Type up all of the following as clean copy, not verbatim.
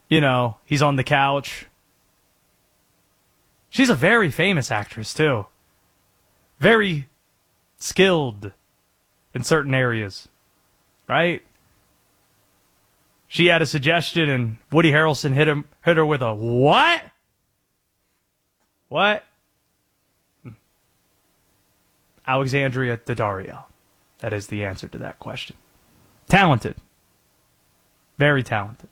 He's on the couch. She's a very famous actress, too. Very skilled in certain areas, right? She had a suggestion, and Woody Harrelson hit her with a what? What? Alexandria Daddario. That is the answer to that question. Talented. Very talented.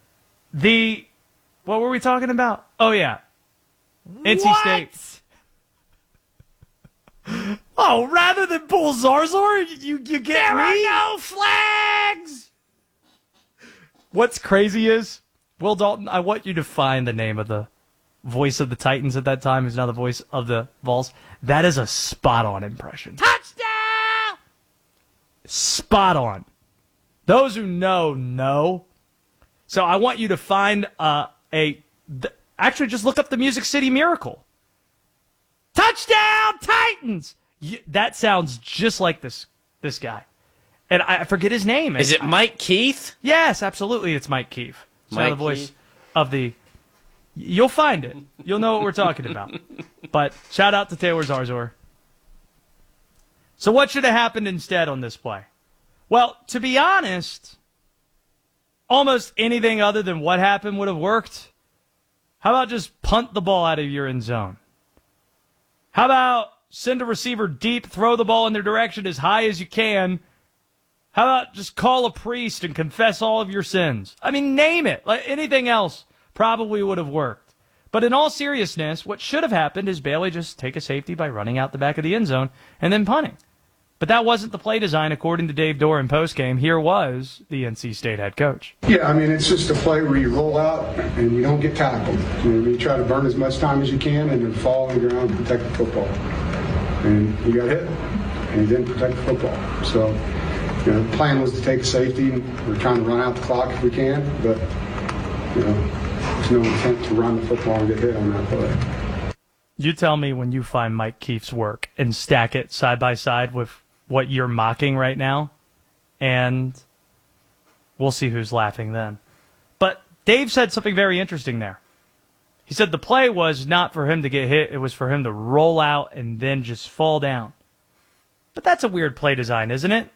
What were we talking about? Oh, yeah. NC State. Oh, rather than pull Zarzor, you get there me? There are no flags! What's crazy is, Will Dalton, I want you to find the name of the voice of the Titans at that time, who's now the voice of the Vols. That is a spot-on impression. Touchdown! Spot on. Those who know. So I want you to find actually just look up the Music City Miracle. Touchdown, Titans! That sounds just like this guy. And I forget his name. Is it Mike Keith? Yes, absolutely, it's Mike Keith. It's now the voice of the... You'll find it. You'll know what we're talking about. But shout out to Taylor Zarzor. So what should have happened instead on this play? Well, to be honest, almost anything other than what happened would have worked. How about just punt the ball out of your end zone? How about send a receiver deep, throw the ball in their direction as high as you can? How about just call a priest and confess all of your sins? I mean, name it. Like anything else probably would have worked. But in all seriousness, what should have happened is Bailey just take a safety by running out the back of the end zone and then punting. But that wasn't the play design, according to Dave Doran postgame. Here was the NC State head coach. Yeah, I mean, it's just a play where you roll out and you don't get tackled. You try to burn as much time as you can and then fall on the ground and protect the football. And you got hit, and you didn't protect the football. So, the plan was to take a safety. We're trying to run out the clock if we can, but, there's no intent to run the football and get hit on that play. You tell me when you find Mike Keith's work and stack it side by side with what you're mocking right now, and we'll see who's laughing then. But Dave said something very interesting there. He said the play was not for him to get hit, it was for him to roll out and then just fall down. But that's a weird play design, isn't it?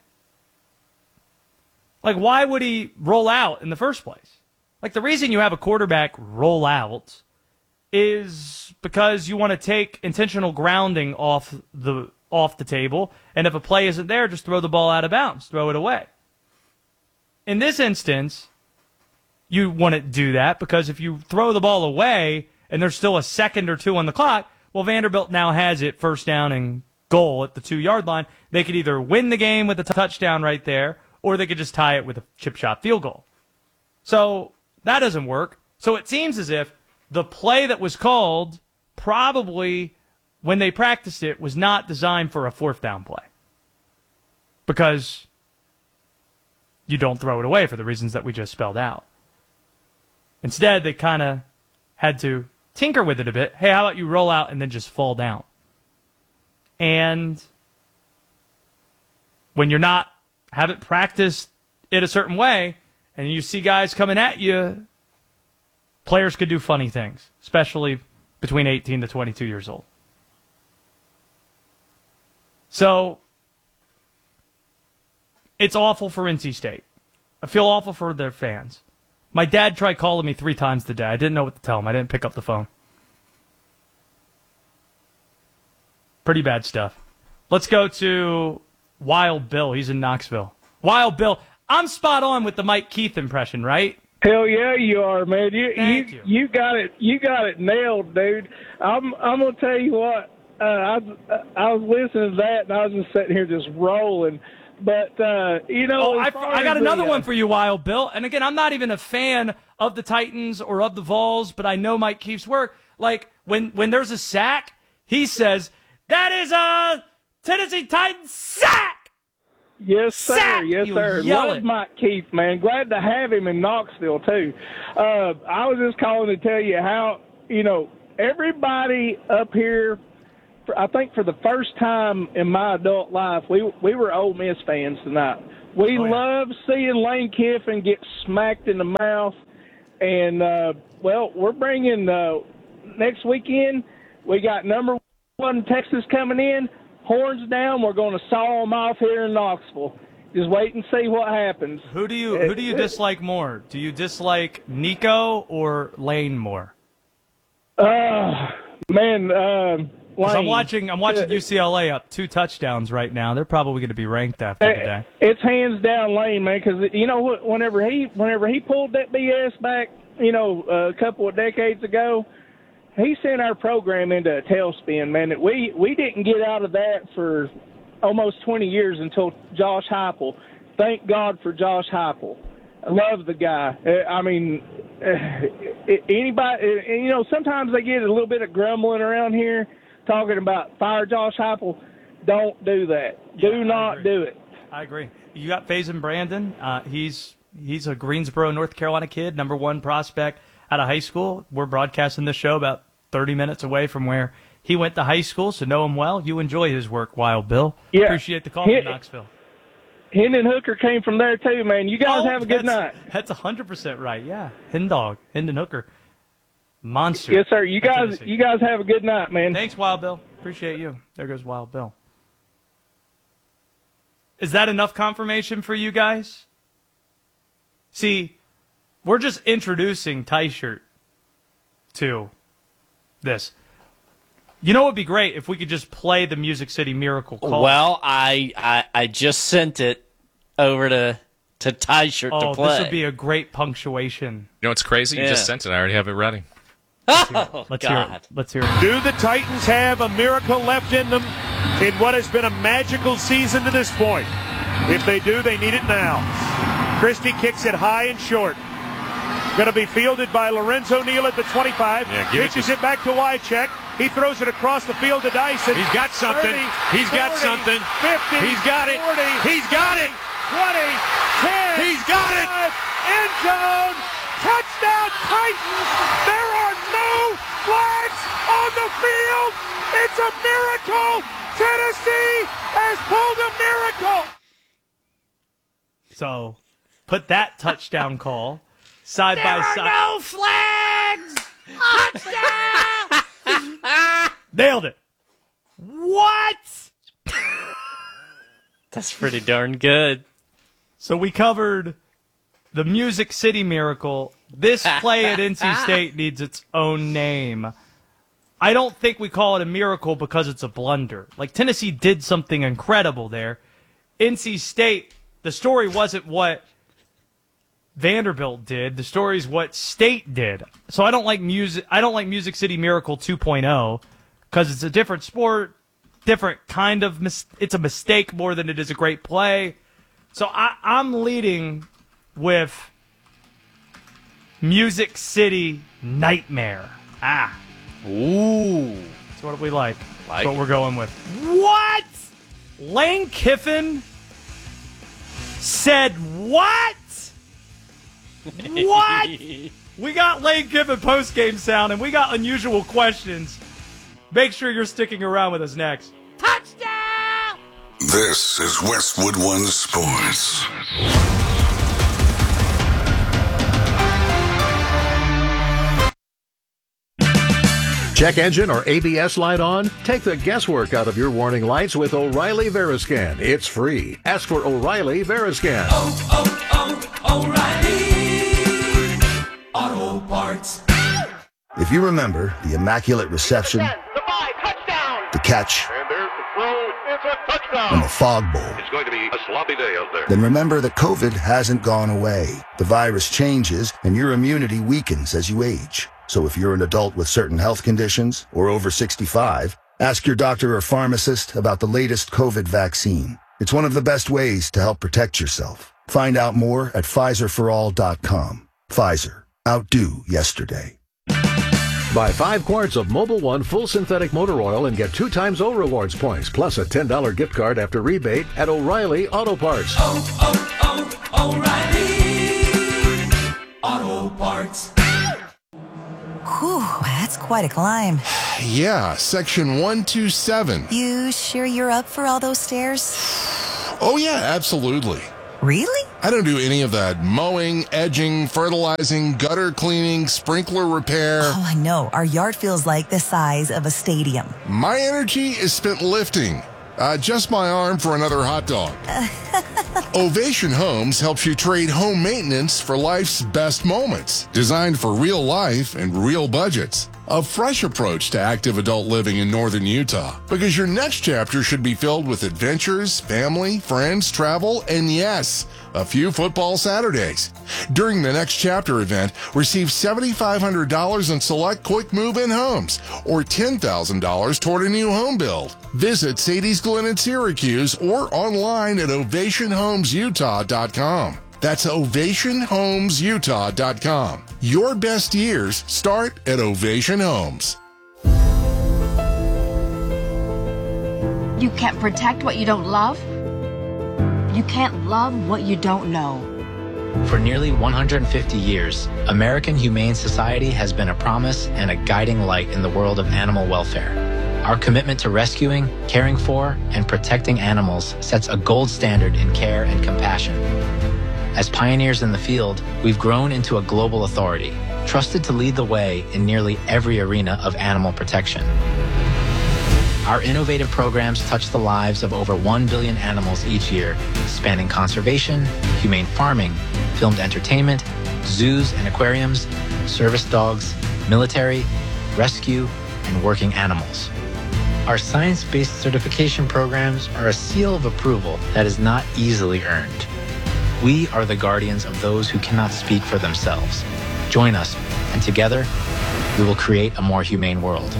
Like, why would he roll out in the first place? Like, the reason you have a quarterback roll out is because you want to take intentional grounding off the table, and if a play isn't there, just throw the ball out of bounds, throw it away. In this instance, you want to do that because if you throw the ball away and there's still a second or two on the clock, well, Vanderbilt now has it first down and goal at the 2-yard line. They could either win the game with a touchdown right there, or they could just tie it with a chip shot field goal. So that doesn't work. So it seems as if the play that was called probably, when they practiced it, was not designed for a fourth down play. Because you don't throw it away for the reasons that we just spelled out. Instead, they kind of had to tinker with it a bit. Hey, how about you roll out and then just fall down? And when you're not, haven't practiced it a certain way, and you see guys coming at you, players could do funny things, especially between 18 to 22 years old. So, it's awful for NC State. I feel awful for their fans. My dad tried calling me 3 times today. I didn't know what to tell him. I didn't pick up the phone. Pretty bad stuff. Let's go to Wild Bill. He's in Knoxville. Wild Bill, I'm spot on with the Mike Keith impression, right? Hell yeah, you are, man. Thank you. You got it. You got it nailed, dude. I'm gonna tell you what. I was listening to that, and I was just sitting here just rolling. But I got another one for you, Wild Bill. And again, I'm not even a fan of the Titans or of the Vols, but I know Mike Keith's work. Like when there's a sack, he says, "That is a Tennessee Titans sack." Yes, sir. Sack! Yes, You sir. yell Love it. Mike Keith, man. Glad to have him in Knoxville, too. I was just calling to tell you how, everybody up here, I think for the first time in my adult life, we were Ole Miss fans tonight. We love seeing Lane Kiffin get smacked in the mouth. And, well, we're bringing next weekend, we got number 1 Texas coming in. Horns down. We're going to saw them off here in Knoxville. Just wait and see what happens. Who do you dislike more? Do you dislike Nico or Lane more? Man, I'm watching UCLA up 2 touchdowns right now. They're probably going to be ranked after today. It's hands down Lane, man, because you know what? Whenever he pulled that BS back, a couple of decades ago, he sent our program into a tailspin, man. We didn't get out of that for almost 20 years until Josh Heupel. Thank God for Josh Heupel. I love the guy. I mean, anybody, sometimes they get a little bit of grumbling around here talking about fire Josh Heupel. Don't do that. Do not do it. I agree. You got Faison Brandon. He's a Greensboro, North Carolina kid, number 1 prospect out of high school. We're broadcasting this show about 30 minutes away from where he went to high school, so know him well. You enjoy his work, Wild Bill. Yeah. Appreciate the call from Knoxville. Hendon Hooker came from there too, man. You guys have a good night. That's 100% right. Yeah, Hendon Hooker, monster. Yes, sir. You guys have a good night, man. Thanks, Wild Bill. Appreciate you. There goes Wild Bill. Is that enough confirmation for you guys? See, we're just introducing Teichert to this. You know what would be great if we could just play the Music City Miracle call. Well, I just sent it over to Teichert to play. This would be a great punctuation. You know what's crazy? You just sent it. I already have it ready. Let's hear it. Let's hear it. Do the Titans have a miracle left in them in what has been a magical season to this point? If they do, they need it now. Christie kicks it high and short. Going to be fielded by Lorenzo Neal at the 25. Pitches it back to Wycheck. He throws it across the field to Dyson. He's got something. 30, He's got 40, something. 50. He's got it. 40. He's got it. 20. 10. He's got it. End zone. Touchdown Titans. There are no flags on the field. It's a miracle. Tennessee has pulled a miracle. So, put that touchdown call side by side. There are no flags. Touchdown. Nailed it. What? That's pretty darn good. So we covered the Music City Miracle. This play at NC State needs its own name. I don't think we call it a miracle because it's a blunder. Like, Tennessee did something incredible there. NC State, the story wasn't what Vanderbilt did. The story is what State did. So I don't like Music City Miracle 2.0 because it's a different sport, different kind of it's a mistake more than it is a great play. So I'm leading with Music City Nightmare. Ooh. That's what we like. That's what we're going with. What? Lane Kiffin said what? What? We got Lane Kiffin post-game sound, and we got unusual questions. Make sure you're sticking around with us next. Touchdown! This is Westwood One Sports. Check engine or ABS light on? Take the guesswork out of your warning lights with O'Reilly Veriscan. It's free. Ask for O'Reilly Veriscan. O'Reilly Auto Parts. If you remember the immaculate reception, the catch, and there's the throw. It's a touchdown. and the fog bowl, It's going to be a sloppy day out there. then remember that COVID hasn't gone away. The virus changes and your immunity weakens as you age. So if you're an adult with certain health conditions or over 65, ask your doctor or pharmacist about the latest COVID vaccine. It's one of the best ways to help protect yourself. Find out more at PfizerForAll.com. Pfizer. Outdo yesterday. Buy 5 quarts of Mobil 1 full synthetic motor oil and get 2 times O Rewards points, plus a $10 gift card after rebate at O'Reilly Auto Parts. O'Reilly Auto Parts. Whew, that's quite a climb. Yeah, section 127. You sure you're up for all those stairs? Oh yeah, absolutely. Really? I don't do any of that. Mowing, edging, fertilizing, gutter cleaning, sprinkler repair. Oh, I know. Our yard feels like the size of a stadium. My energy is spent lifting. Just my arm for another hot dog. Ovation Homes helps you trade home maintenance for life's best moments. Designed for real life and real budgets. A fresh approach to active adult living in northern Utah. Because your next chapter should be filled with adventures, family, friends, travel, and yes, a few football Saturdays. During the Next Chapter event, receive $7,500 in select quick move-in homes or $10,000 toward a new home build. Visit Sadie's Glen in Syracuse or online at ovationhomesutah.com. That's ovationhomesutah.com. Your best years start at Ovation Homes. You can't protect what you don't love. You can't love what you don't know. For nearly 150 years, American Humane Society has been a promise and a guiding light in the world of animal welfare. Our commitment to rescuing, caring for, and protecting animals sets a gold standard in care and compassion. As pioneers in the field, we've grown into a global authority, trusted to lead the way in nearly every arena of animal protection. Our innovative programs touch the lives of over 1 billion animals each year, spanning conservation, humane farming, filmed entertainment, zoos and aquariums, service dogs, military, rescue, and working animals. Our science-based certification programs are a seal of approval that is not easily earned. We are the guardians of those who cannot speak for themselves. Join us, and together, we will create a more humane world.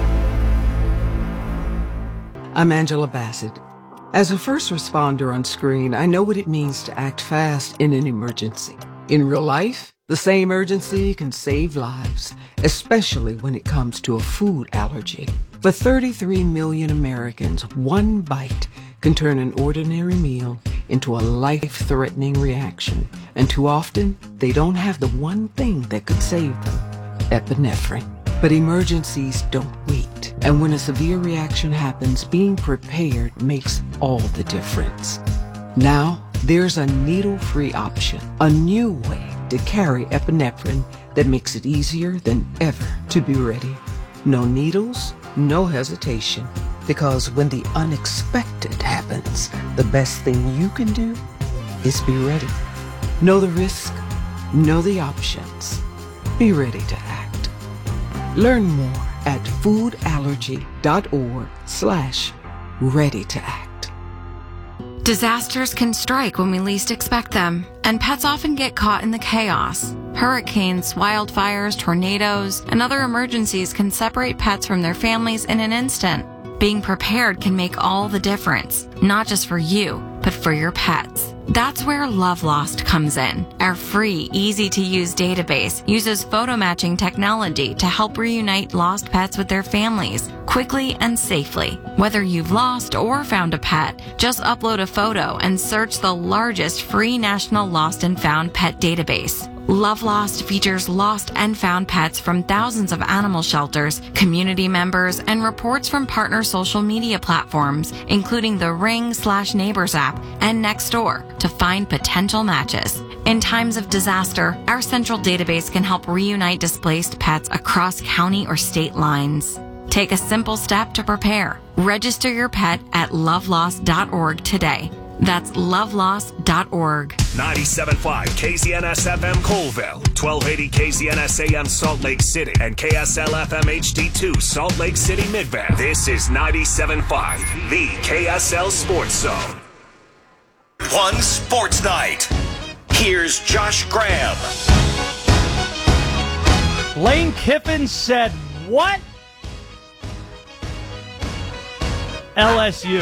I'm Angela Bassett. As a first responder on screen, I know what it means to act fast in an emergency. In real life, the same urgency can save lives, especially when it comes to a food allergy. For 33 million Americans, one bite can turn an ordinary meal into a life-threatening reaction. And too often, they don't have the one thing that could save them, epinephrine. But emergencies don't wait. And when a severe reaction happens, being prepared makes all the difference. Now, there's a needle-free option, a new way to carry epinephrine that makes it easier than ever to be ready. No needles, no hesitation. Because when the unexpected happens, the best thing you can do is be ready. Know the risk, know the options. Be ready to act. Learn more at foodallergy.org/ready to act. Disasters can strike when we least expect them, and pets often get caught in the chaos. Hurricanes, wildfires, tornadoes, and other emergencies can separate pets from their families in an instant. Being prepared can make all the difference, not just for you, but for your pets. That's where Love Lost comes in. Our free, easy-to-use database uses photo matching technology to help reunite lost pets with their families, quickly and safely. Whether you've lost or found a pet, just upload a photo and search the largest free national lost and found pet database. Love Lost features lost and found pets from thousands of animal shelters, community members, and reports from partner social media platforms, including the Ring/Neighbors app and Nextdoor, to find potential matches. In times of disaster, our central database can help reunite displaced pets across county or state lines. Take a simple step to prepare. Register your pet at lovelost.org today. That's lovelost.org. 97.5 KZNS FM Colville, 1280 KZNS AM Salt Lake City, and KSL FM HD2 Salt Lake City Midvale. This is 97.5, the KSL Sports Zone. One sports night. Here's Josh Graham. Lane Kiffin said, what? LSU.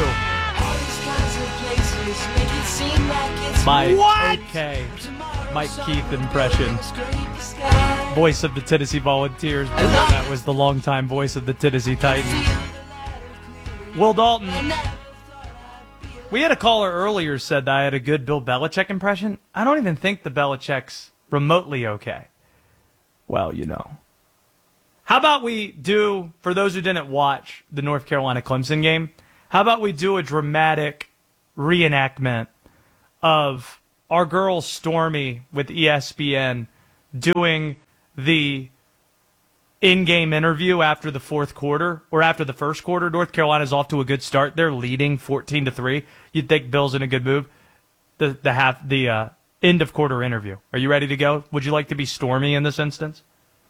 My Mike Keith impression. Voice of the Tennessee Volunteers. That was the longtime voice of the Tennessee Titans. Will Dalton. We had a caller earlier said that I had a good Bill Belichick impression. I don't even think the Belichick's remotely okay. Well, you know. How about we do, for those who didn't watch the North Carolina Clemson game, how about we do a dramatic reenactment of our girl Stormy with ESPN doing the in-game interview after the fourth quarter or after the first quarter. North Carolina's off to a good start. They're leading 14-3. You'd think Bill's in a good move. The end of quarter interview. Are you ready to go? Would you like to be Stormy in this instance?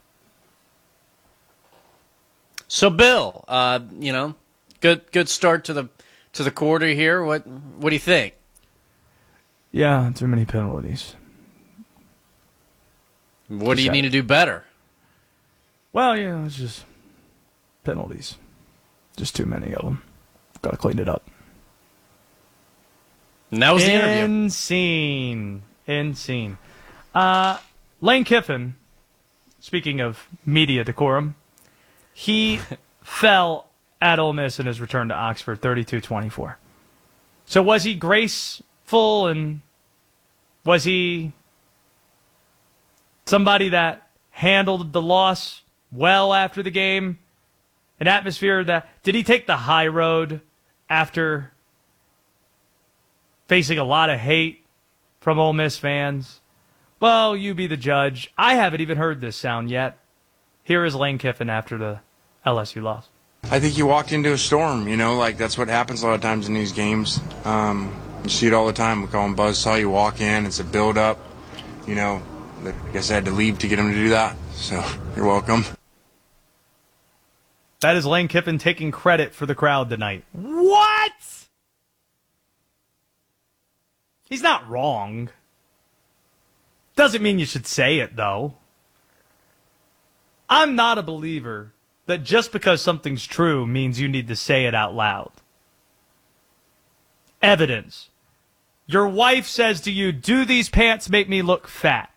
So Bill, good start to the quarter here. What do you think? Yeah, too many penalties. What do you need to do better? Well, it's just penalties. Just too many of them. Got to clean it up. And that was the interview. Insane. Lane Kiffin, speaking of media decorum, he fell at Ole Miss in his return to Oxford, 32-24. So was he graceful, and was he somebody that handled the loss well after the game? An atmosphere that... Did he take the high road after facing a lot of hate from Ole Miss fans? Well, you be the judge. I haven't even heard this sound yet. Here is Lane Kiffin after the LSU loss. I think you walked into a storm, that's what happens a lot of times in these games. You see it all the time. We call them buzzsaw. You walk in, it's a build-up. I guess I had to leave to get him to do that, so you're welcome. That is Lane Kiffin taking credit for the crowd tonight. What? He's not wrong. Doesn't mean you should say it, though. I'm not a believer that just because something's true means you need to say it out loud. Evidence. Your wife says to you, "Do these pants make me look fat?"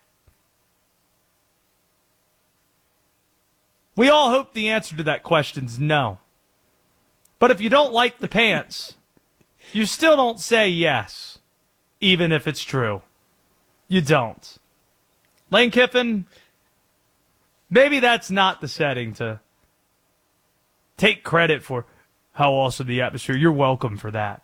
We all hope the answer to that question's no. But if you don't like the pants, you still don't say yes, even if it's true. You don't. Lane Kiffin, maybe that's not the setting to take credit for how awesome the atmosphere. You're welcome for that.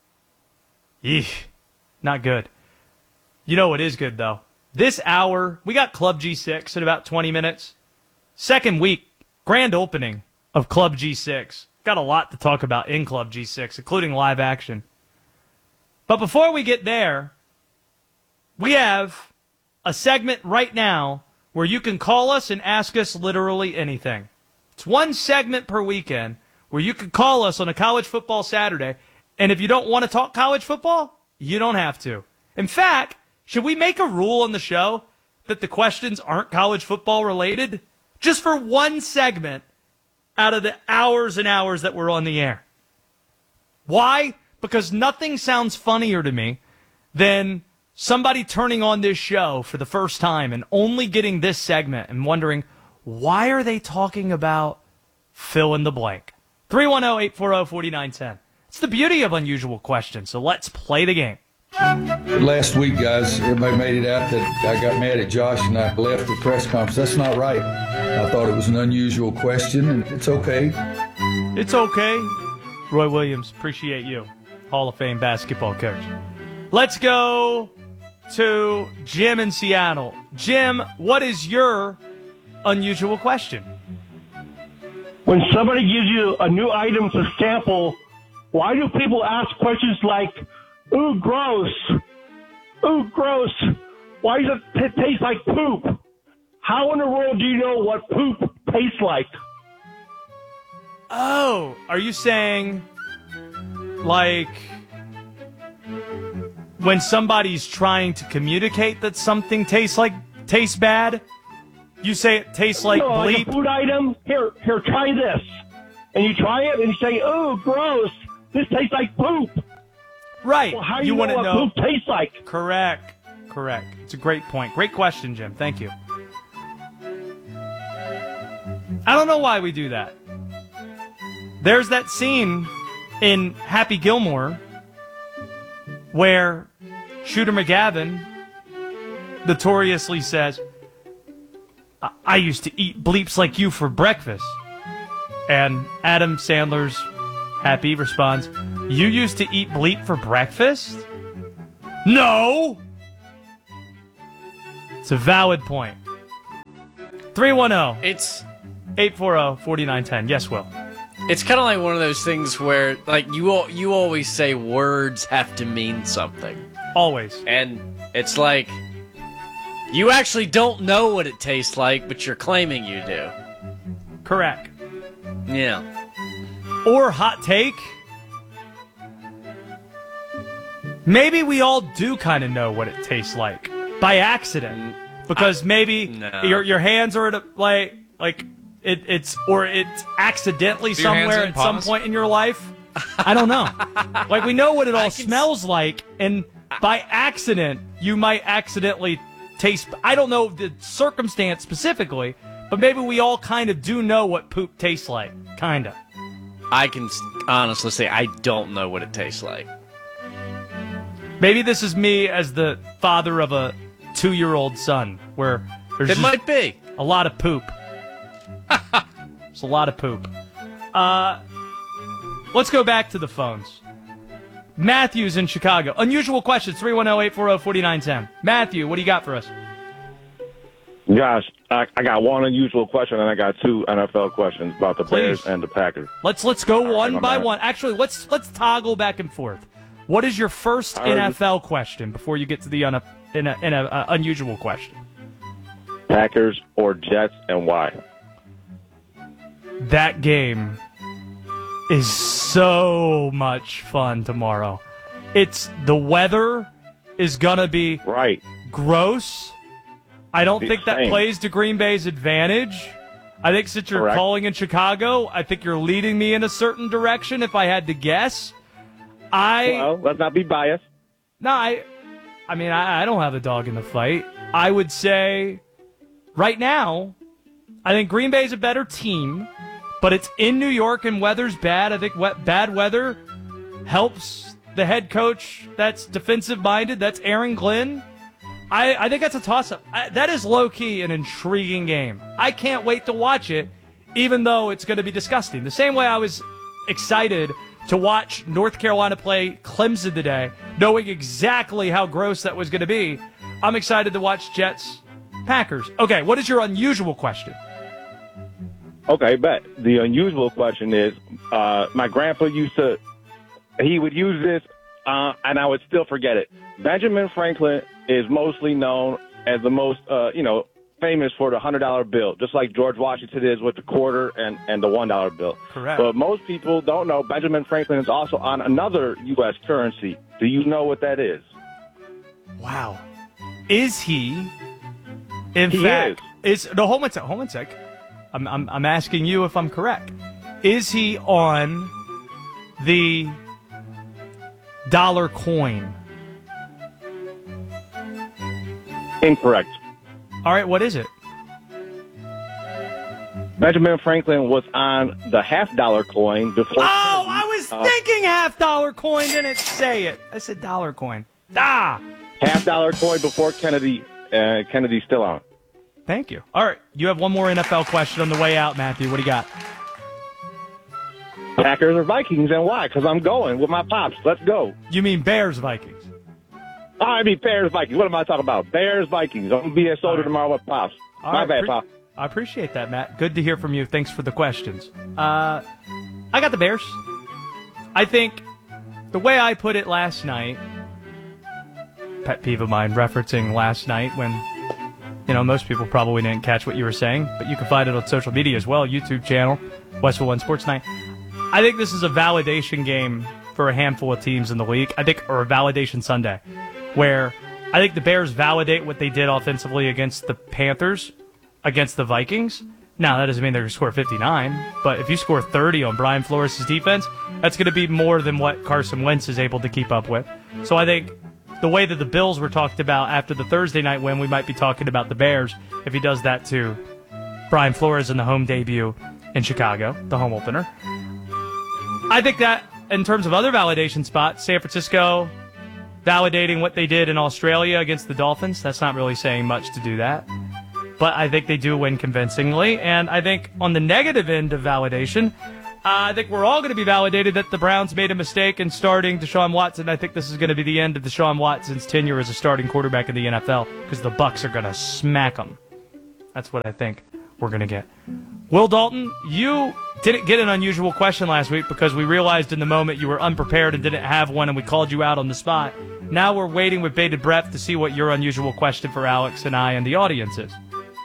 Eesh, not good. You know what is good, though? This hour, we got Club G6 in about 20 minutes. Second week, grand opening of Club G6. Got a lot to talk about in Club G6, including live action. But before we get there, we have a segment right now where you can call us and ask us literally anything. It's one segment per weekend where you can call us on a college football Saturday, and if you don't want to talk college football, you don't have to. In fact, should we make a rule on the show that the questions aren't college football related? Just for one segment out of the hours and hours that we're on the air. Why? Because nothing sounds funnier to me than somebody turning on this show for the first time and only getting this segment and wondering, why are they talking about fill in the blank? 310-840-4910. It's the beauty of unusual questions, so let's play the game. Last week, guys, everybody made it out that I got mad at Josh and I left the press conference. That's not right. I thought it was an unusual question, and it's okay. It's okay. Roy Williams, appreciate you. Hall of Fame basketball coach. Let's go to Jim in Seattle. Jim, what is your unusual question? When somebody gives you a new item to sample, why do people ask questions like, "Ooh, gross. Ooh, gross. Why does it taste like poop?" How in the world do you know what poop tastes like? Oh, are you saying, like, when somebody's trying to communicate that something tastes bad, you say it tastes like bleep? Like a food item. Here, try this. And you try it and you say, "Oh, gross. This tastes like poop." Right. Well, how do you want to know what poop tastes like? Correct. It's a great point. Great question, Jim. Thank you. I don't know why we do that. There's that scene in Happy Gilmore where Shooter McGavin notoriously says, "I used to eat bleeps like you for breakfast." And Adam Sandler's Happy responds, "You used to eat bleep for breakfast?" No! It's a valid point. 310. It's 840-4910. Yes, Will. It's kind of like one of those things where, like, you always say words have to mean something. Always. And it's like, you actually don't know what it tastes like, but you're claiming you do. Correct. Yeah. Or hot take. Maybe we all do kind of know what it tastes like by accident, because maybe your hands are at it's accidentally somewhere at some point in your life. I don't know. Like, we know what it all smells like, and by accident you might accidentally taste. I don't know the circumstance specifically, but maybe we all kind of do know what poop tastes like. Kinda. I can honestly say I don't know what it tastes like. Maybe this is me as the father of a 2-year-old son, where there's might be a lot of poop. It's a lot of poop. Let's go back to the phones. Matthew's in Chicago. Unusual questions, 310-840-4910. Matthew, what do you got for us? Gosh, I got one unusual question, and I got 2 NFL questions about the Bears and the Packers. Let's go one by one. Actually, let's toggle back and forth. What is your first NFL question before you get to the unusual question? Packers or Jets, and why? That game is so much fun tomorrow. The weather is gonna be gross. I don't think that plays to Green Bay's advantage. I think since you're calling in Chicago, I think you're leading me in a certain direction, if I had to guess. Well, let's not be biased. No, I mean, I don't have a dog in the fight. I would say, right now, I think Green Bay's a better team, but it's in New York and weather's bad. I think bad weather helps the head coach that's defensive-minded. That's Aaron Glenn. I think that's a toss-up. That is low-key an intriguing game. I can't wait to watch it, even though it's going to be disgusting. The same way I was excited to watch North Carolina play Clemson today, knowing exactly how gross that was going to be. I'm excited to watch Jets-Packers. Okay, what is your unusual question? Okay, bet. The unusual question is, my grandpa he would use this, and I would still forget it. Benjamin Franklin is mostly known as the most, famous for the $100 bill, just like George Washington is with the quarter and the $1 bill. Correct. But most people don't know Benjamin Franklin is also on another U.S. currency. Do you know what that is? Wow. Is he? He is. No, hold on a sec. I'm asking you if I'm correct. Is he on the dollar coin? Incorrect. All right, what is it? Benjamin Franklin was on the $50 coin before. Oh, I was thinking $50 coin, didn't say it. I said dollar coin. $50 coin before Kennedy. Kennedy's still on. Thank you. All right, you have one more NFL question on the way out, Matthew. What do you got? Packers or Vikings, and why? Because I'm going with my pops. Let's go. You mean Bears, Vikings? I mean Bears, Vikings. What am I talking about? Bears, Vikings. I'm going to be at Soldier tomorrow with pops. My bad, Pop. I appreciate that, Matt. Good to hear from you. Thanks for the questions. I got the Bears. I think the way I put it last night, pet peeve of mine, referencing last night when, most people probably didn't catch what you were saying, but you can find it on social media as well, YouTube channel, Westwood One Sports Night. I think this is a validation game for a handful of teams in the league. Or a validation Sunday, where I think the Bears validate what they did offensively against the Panthers, against the Vikings. Now, that doesn't mean they're going to score 59, but if you score 30 on Brian Flores' defense, that's going to be more than what Carson Wentz is able to keep up with. So I think the way that the Bills were talked about after the Thursday night win, we might be talking about the Bears if he does that to Brian Flores in the home debut in Chicago, the home opener. I think that in terms of other validation spots, San Francisco validating what they did in Australia against the Dolphins, that's not really saying much to do that. But I think they do win convincingly. And I think on the negative end of validation, I think we're all going to be validated that the Browns made a mistake in starting Deshaun Watson. I think this is going to be the end of Deshaun Watson's tenure as a starting quarterback in the NFL because the Bucs are going to smack him. That's what I think we're going to get. Will Dalton, you didn't get an unusual question last week because we realized in the moment you were unprepared and didn't have one, and we called you out on the spot. Now we're waiting with bated breath to see what your unusual question for Alex and I and the audience is.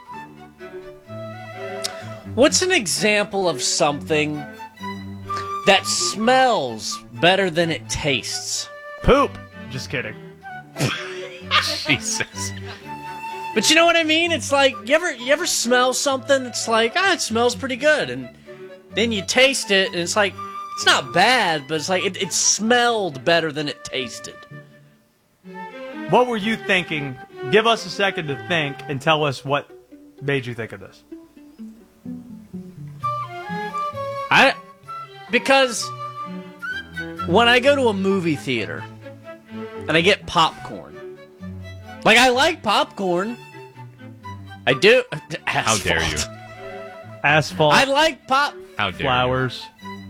What's an example of something that smells better than it tastes? Poop. Just kidding. Jesus. But you know what I mean? It's like, you ever smell something that's like, it smells pretty good, and then you taste it, and it's like, it's not bad, but it's like, it smelled better than it tasted. What were you thinking? Give us a second to think and tell us what made you think of this. Because when I go to a movie theater and I get popcorn, like, I like popcorn. I do. Asphalt. How dare you? Asphalt. I like How dare flowers.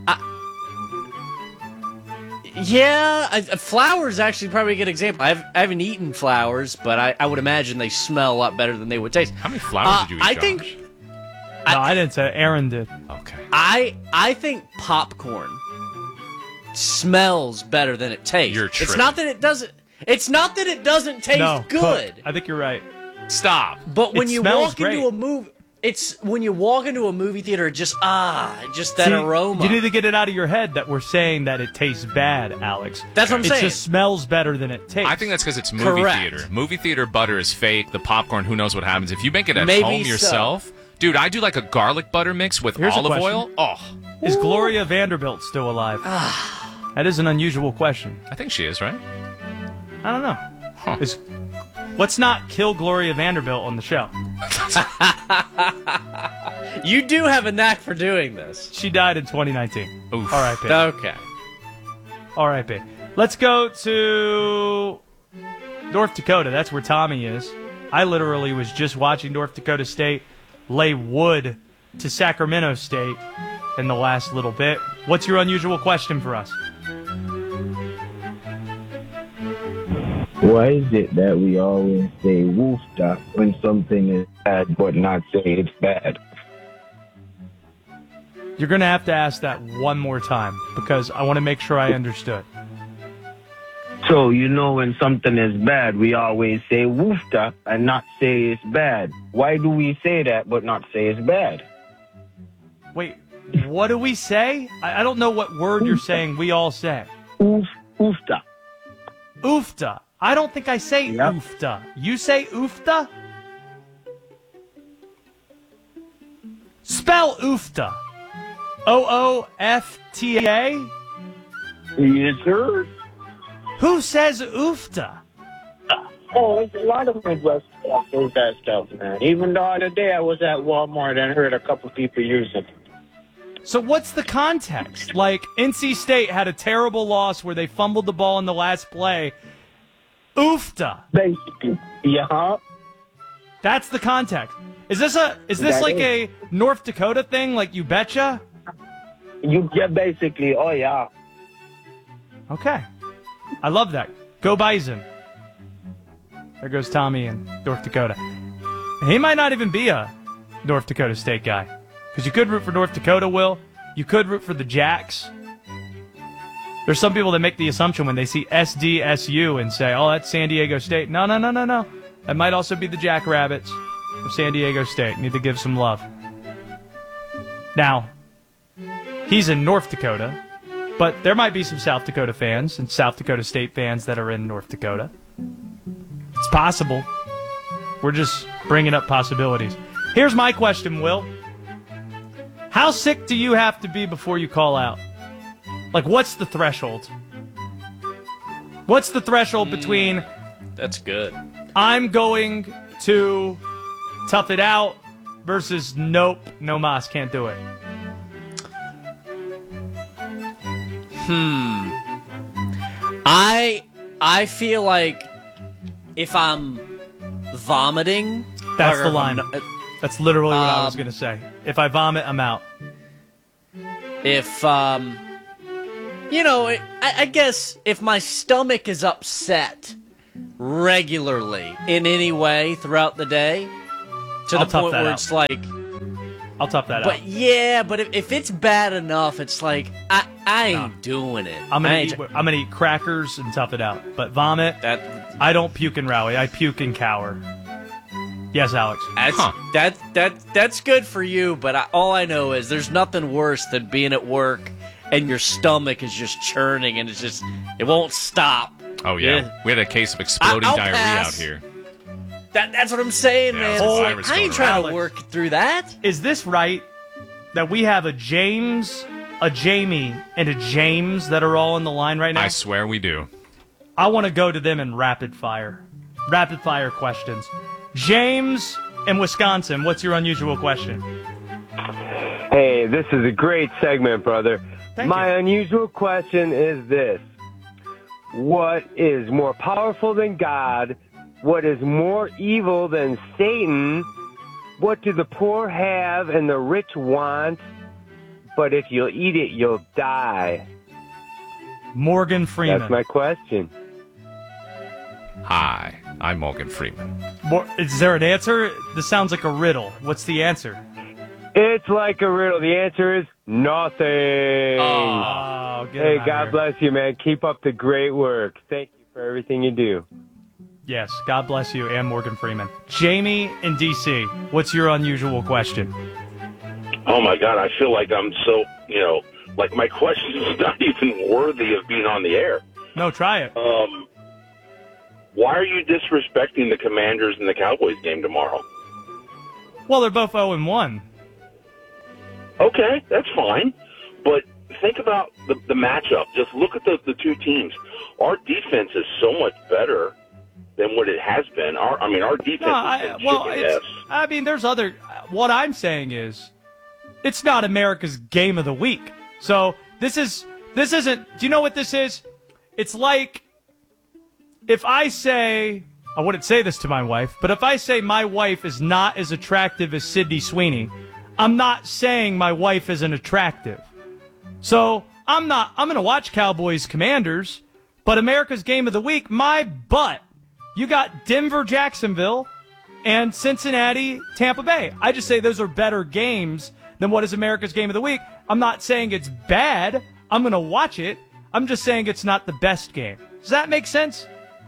Flowers actually probably a good example. I haven't eaten flowers, but I would imagine they smell a lot better than they would taste. How many flowers did you eat, I Josh? think. No, I didn't say. Aaron did. Okay. I think popcorn smells better than it tastes. You're tripping. It's not that it doesn't. It's not that it doesn't taste good. I think you're right. Stop. But when It you smells walk great. into a movie, when you walk into a movie theater, just that See, aroma. You need to get it out of your head that we're saying that it tastes bad, Alex. That's what I'm saying. It just smells better than it tastes. I think that's because it's movie Correct. theater. Movie theater butter is fake. The popcorn, who knows what happens. If you make it at Maybe home so. yourself, dude, I do like a garlic butter mix with Here's a olive question. oil. Oh, Is Gloria Vanderbilt still alive? That is an unusual question. I think she is, right? I don't know. Huh. Let's not kill Gloria Vanderbilt on the show. You do have a knack for doing this. She died in 2019. Oof. R.I.P. Okay. R.I.P. Let's go to North Dakota. That's where Tommy is. I literally was just watching North Dakota State lay wood to Sacramento State in the last little bit. What's your unusual question for us? Why is it that we always say woofda when something is bad but not say it's bad? You're going to have to ask that one more time because I want to make sure I understood. So, when something is bad, we always say woofda and not say it's bad. Why do we say that but not say it's bad? Wait, what do we say? I don't know what word you're saying we all say. Oofda. Oofda. I don't think I say oofda. You say oofda? Spell oofda. O-O-F-T-A? Yes, sir. Who says oofda? Oh, there's a lot of Midwest those that stuff, man. Even the other day I was at Walmart and heard a couple people using it. So what's the context? Like, NC State had a terrible loss where they fumbled the ball in the last play. Oofda. Basically. Yeah. That's the context. Is this like a North Dakota thing, like you betcha? Yeah, basically. Oh, yeah. Okay. I love that. Go Bison. There goes Tommy in North Dakota. He might not even be a North Dakota State guy. Because you could root for North Dakota, Will. You could root for the Jacks. There's some people that make the assumption when they see SDSU and say, oh, that's San Diego State. No. That might also be the Jackrabbits of San Diego State. Need to give some love. Now, he's in North Dakota, but there might be some South Dakota fans and South Dakota State fans that are in North Dakota. It's possible. We're just bringing up possibilities. Here's my question, Will. How sick do you have to be before you call out? Like, what's the threshold? What's the threshold between That's good. I'm going to tough it out versus nope, no mas, can't do it? I feel like if I'm vomiting... That's or the if line. I'm not- That's literally what I was going to say. If I vomit, I'm out. if, I guess if my stomach is upset regularly in any way throughout the day, to the point where it's like... I'll tough that out. But yeah, but if it's bad enough, it's like, I ain't doing it. I'm gonna eat crackers and tough it out. But vomit, I don't puke and rally. I puke and cower. Yes, Alex. That's good for you, but all I know is there's nothing worse than being at work and your stomach is just churning and it won't stop. Oh, yeah. We had a case of exploding diarrhea out here. That's what I'm saying, man. I ain't trying to work through that. Is this right that we have a James, a Jamie, and a James that are all on the line right now? I swear we do. I want to go to them in rapid fire. Rapid fire questions. James in Wisconsin, what's your unusual question? Hey, this is a great segment, brother. My unusual question is this. What is more powerful than God? What is more evil than Satan? What do the poor have and the rich want? But if you'll eat it, you'll die. Morgan Freeman. That's my question. Hi, I'm Morgan Freeman. Is there an answer? This sounds like a riddle. What's the answer? It's like a riddle. The answer is nothing. Oh, hey, God bless you, man. Keep up the great work. Thank you for everything you do. Yes, God bless you and Morgan Freeman. Jamie in D.C., what's your unusual question? Oh, my God, I feel like I'm so, like my question is not even worthy of being on the air. No, try it. Why are you disrespecting the Commanders in the Cowboys game tomorrow? Well, they're both 0-1. Okay, that's fine. But think about the matchup. Just look at the two teams. Our defense is so much better than what it has been. Our defense has been kicking ass. There's other... What I'm saying is, it's not America's game of the week. So, this isn't... Do you know what this is? It's like... If I say... I wouldn't say this to my wife, but if I say my wife is not as attractive as Sydney Sweeney, I'm not saying my wife isn't attractive. So, I'm going to watch Cowboys Commanders, but America's game of the week, my butt. You got Denver, Jacksonville, and Cincinnati, Tampa Bay. I just say those are better games than what is America's game of the week. I'm not saying it's bad. I'm going to watch it. I'm just saying it's not the best game. Does that make sense?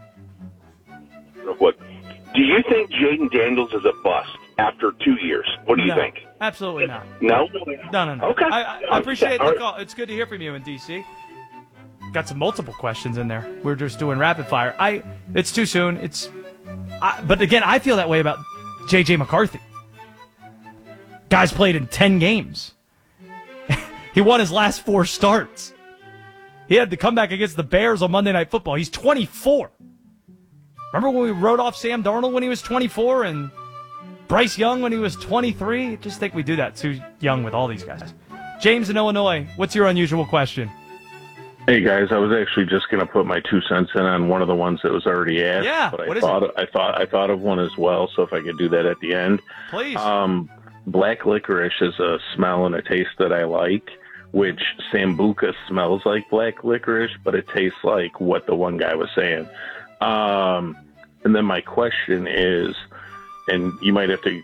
What? Do you think Jaden Daniels is a bust after 2 years? What do you think? Absolutely not. No? No. Okay. I appreciate the call. It's good to hear from you in D.C. Got some multiple questions in there. We're just doing rapid fire. It's too soon. But again, I feel that way about J.J. McCarthy. Guy's played in 10 games. He won his last 4 starts. He had to come back against the Bears on Monday Night Football. He's 24. Remember when we wrote off Sam Darnold when he was 24 and Bryce Young when he was 23? I just think we do that too young with all these guys. James in Illinois, what's your unusual question? Hey guys, I was actually just going to put my 2 cents in on one of the ones that was already asked. Yeah, but what I is thought I thought of one as well. So if I could do that at the end, please. Black licorice is a smell and a taste that I like, which Sambuca smells like black licorice, but it tastes like what the one guy was saying. And then my question is, and you might have to,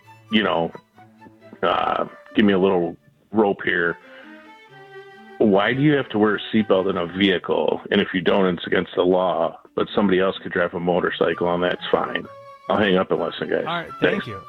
give me a little rope here. Why do you have to wear a seatbelt in a vehicle? And if you don't, it's against the law. But somebody else could drive a motorcycle, and that's fine. I'll hang up and listen, guys. All right, thank you.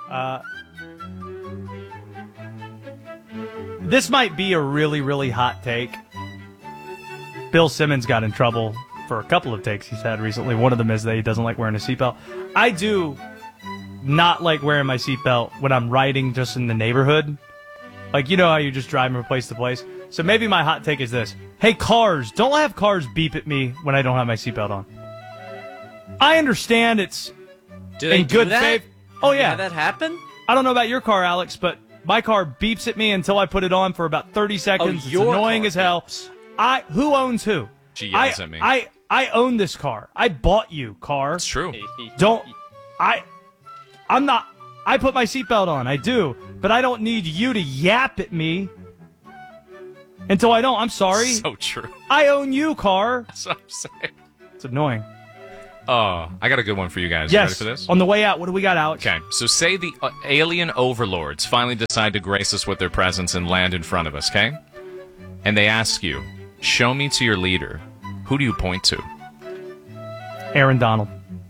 This might be a really, really hot take. Bill Simmons got in trouble for a couple of takes he's had recently. One of them is that he doesn't like wearing a seatbelt. I do not like wearing my seatbelt when I'm riding just in the neighborhood. Like, you know how you just drive from place to place? So maybe my hot take is this. Hey, cars, don't have cars beep at me when I don't have my seatbelt on. I understand it's in good faith. Oh, yeah. Did that happen? I don't know about your car, Alex, but my car beeps at me until I put it on for about 30 seconds. It's annoying as hell. Who owns who? She yells at me. I own this car. I bought you, car. It's true. I'm not. I put my seatbelt on. I do. But I don't need you to yap at me Until I don't. I'm sorry. So true. I own you, car. That's what I'm saying. It's annoying. Oh, I got a good one for you guys. Yes. You ready for this? On the way out, what do we got, Alex? Okay, so say the alien overlords finally decide to grace us with their presence and land in front of us, okay? And they ask you, show me to your leader. Who do you point to? Aaron Donald.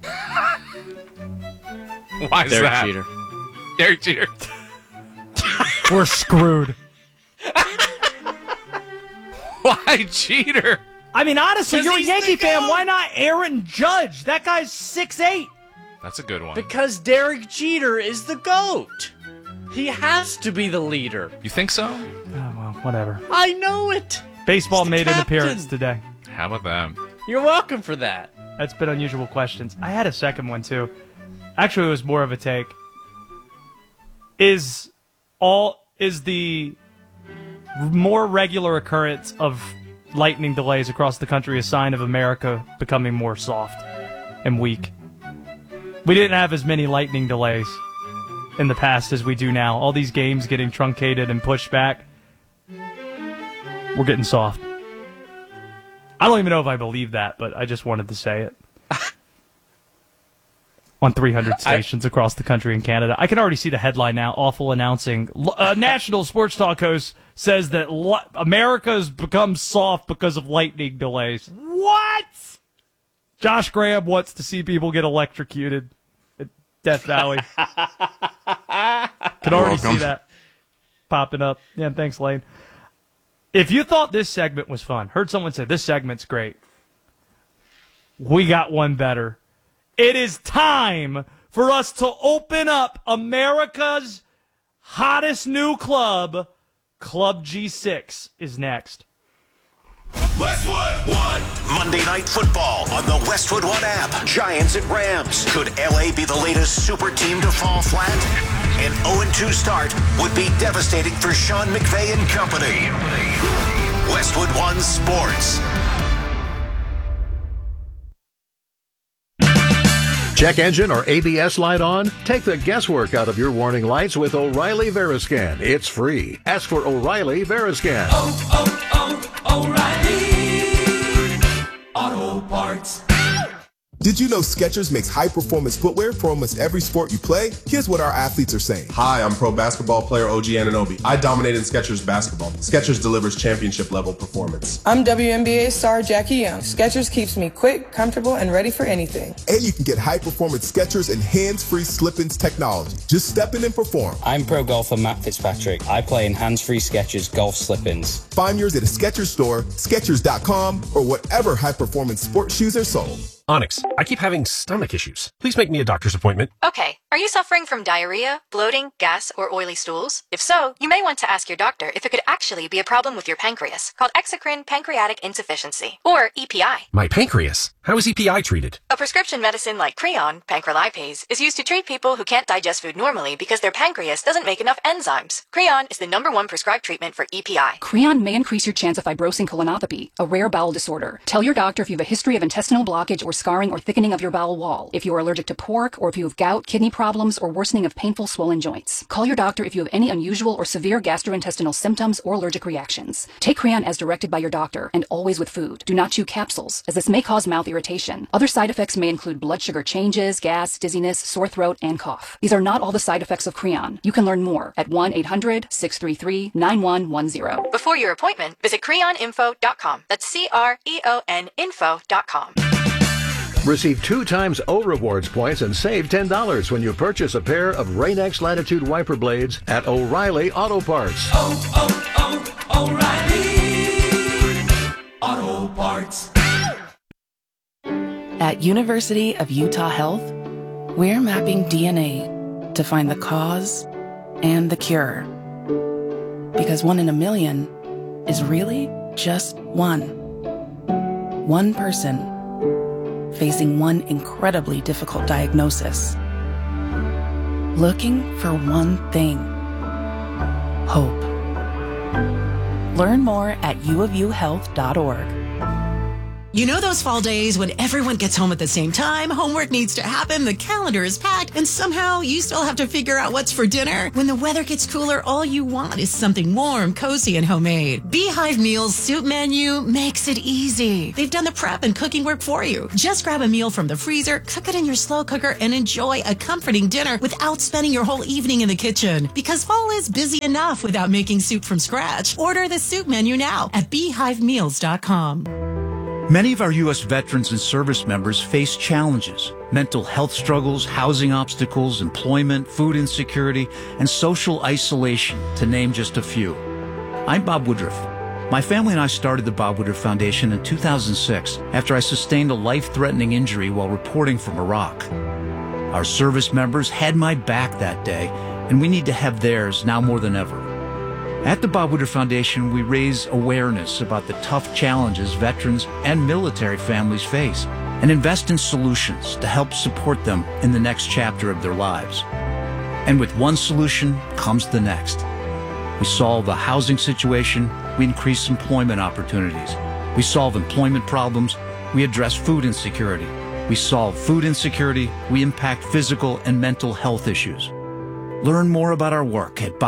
Why is Derek that? Jeter. Derek Jeter. We're screwed. Why Jeter? I mean, honestly, 'Cause you're a he's Yankee the fan. GOAT. Why not Aaron Judge? That guy's 6'8". That's a good one. Because Derek Jeter is the GOAT. He has to be the leader. You think so? Oh, well, whatever. I know it. Baseball He's the made an captain. appearance today. How about that? You're welcome for that. That's been unusual questions. I had a second one, too. Actually, it was more of a take. Is the more regular occurrence of lightning delays across the country a sign of America becoming more soft and weak? We didn't have as many lightning delays in the past as we do now. All these games getting truncated and pushed back. We're getting soft. I don't even know if I believe that, but I just wanted to say it. On 300 stations across the country in Canada. I can already see the headline now. Awful announcing. National sports talk host says that America's become soft because of lightning delays. What? Josh Graham wants to see people get electrocuted at Death Valley. Can already see that popping up. Yeah, thanks, Lane. If you thought this segment was fun, heard someone say this segment's great, we got one better. It is time for us to open up America's hottest new club. Club G6 is next. Westwood One. Monday Night Football on the Westwood One app. Giants at Rams. Could LA be the latest super team to fall flat? An 0-2 start would be devastating for Sean McVay and company. Westwood One Sports. Check engine or ABS light on? Take the guesswork out of your warning lights with O'Reilly Veriscan. It's free. Ask for O'Reilly Veriscan. O'Reilly Auto Parts. Did you know Skechers makes high-performance footwear for almost every sport you play? Here's what our athletes are saying. Hi, I'm pro basketball player OG Anunoby. I dominate in Skechers basketball. Skechers delivers championship-level performance. I'm WNBA star Jackie Young. Skechers keeps me quick, comfortable, and ready for anything. And you can get high-performance Skechers and hands-free slip-ins technology. Just step in and perform. I'm pro golfer Matt Fitzpatrick. I play in hands-free Skechers golf slip-ins. Find yours at a Skechers store, Skechers.com, or whatever high-performance sports shoes are sold. Onyx, I keep having stomach issues. Please make me a doctor's appointment. Okay, are you suffering from diarrhea, bloating, gas, or oily stools? If so, you may want to ask your doctor if it could actually be a problem with your pancreas, called exocrine pancreatic insufficiency, or EPI. My pancreas? How is EPI treated? A prescription medicine like Creon, pancrelipase, is used to treat people who can't digest food normally because their pancreas doesn't make enough enzymes. Creon is the #1 prescribed treatment for EPI. Creon may increase your chance of fibrosing colonopathy, a rare bowel disorder. Tell your doctor if you have a history of intestinal blockage or scarring or thickening of your bowel wall, if you are allergic to pork, or if you have gout, kidney problems, or worsening of painful swollen joints. Call your doctor if you have any unusual or severe gastrointestinal symptoms or allergic reactions. Take Creon as directed by your doctor, and always with food. Do not chew capsules, as this may cause mouth irritation. Other side effects may include blood sugar changes, gas, dizziness, sore throat, and cough. These are not all the side effects of Creon. You can learn more at 1-800-633-9110. Before your appointment, visit creoninfo.com. That's CREON info.com. Receive 2 times O Rewards points and save $10 when you purchase a pair of Rain-X Latitude wiper blades at O'Reilly Auto Parts. O'Reilly Auto Parts. At University of Utah Health, we're mapping DNA to find the cause and the cure. Because 1 in a million is really just one. One person facing one incredibly difficult diagnosis. Looking for one thing: hope. Learn more at uofuhealth.org. You know those fall days when everyone gets home at the same time, homework needs to happen, the calendar is packed, and somehow you still have to figure out what's for dinner? When the weather gets cooler, all you want is something warm, cozy, and homemade. Beehive Meals soup menu makes it easy. They've done the prep and cooking work for you. Just grab a meal from the freezer, cook it in your slow cooker, and enjoy a comforting dinner without spending your whole evening in the kitchen. Because fall is busy enough without making soup from scratch. Order the soup menu now at beehivemeals.com. Many of our U.S. veterans and service members face challenges: mental health struggles, housing obstacles, employment, food insecurity, and social isolation, to name just a few. I'm Bob Woodruff. My family and I started the Bob Woodruff Foundation in 2006 after I sustained a life-threatening injury while reporting from Iraq. Our service members had my back that day, and we need to have theirs now more than ever. At the Bob Woodruff Foundation, we raise awareness about the tough challenges veterans and military families face and invest in solutions to help support them in the next chapter of their lives. And with one solution comes the next. We solve the housing situation, we increase employment opportunities. We solve employment problems, we address food insecurity. We solve food insecurity, we impact physical and mental health issues. Learn more about our work at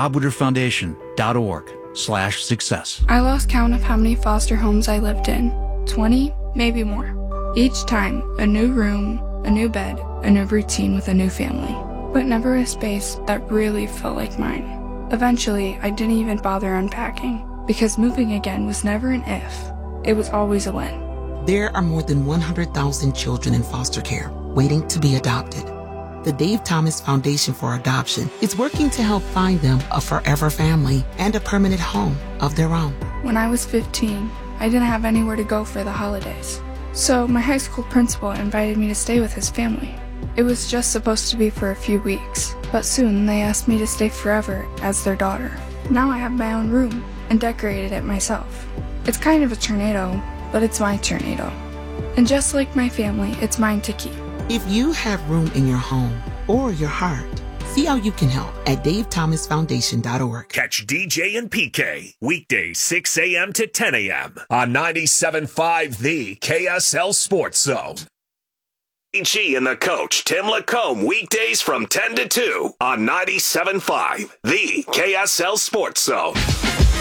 bobwoodrufffoundation.org/success. I lost count of how many foster homes I lived in. 20, maybe more. Each time, a new room, a new bed, a new routine with a new family. But never a space that really felt like mine. Eventually, I didn't even bother unpacking, because moving again was never an if. It was always a when. There are more than 100,000 children in foster care waiting to be adopted. The Dave Thomas Foundation for Adoption is working to help find them a forever family and a permanent home of their own. When I was 15, I didn't have anywhere to go for the holidays. So my high school principal invited me to stay with his family. It was just supposed to be for a few weeks, but soon they asked me to stay forever as their daughter. Now I have my own room and decorated it myself. It's kind of a tornado, but it's my tornado. And just like my family, it's mine to keep. If you have room in your home or your heart, see how you can help at davethomasfoundation.org. Catch DJ and PK weekdays 6 a.m. to 10 a.m. on 97.5 The KSL Sports Zone. G and the coach, Tim Lacombe, weekdays from 10 to 2 on 97.5 The KSL Sports Zone.